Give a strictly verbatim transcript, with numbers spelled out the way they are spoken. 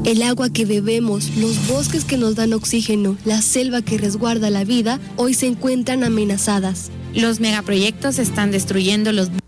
El agua que bebemos, los bosques que nos dan oxígeno, la selva que resguarda la vida, hoy se encuentran amenazadas. Los megaproyectos están destruyendo los